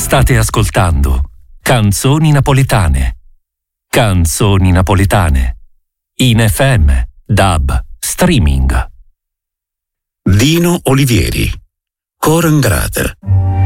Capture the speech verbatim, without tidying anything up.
State ascoltando Canzoni Napoletane. Canzoni Napoletane. In F M, D A B, streaming. Dino Olivieri, Corangrater.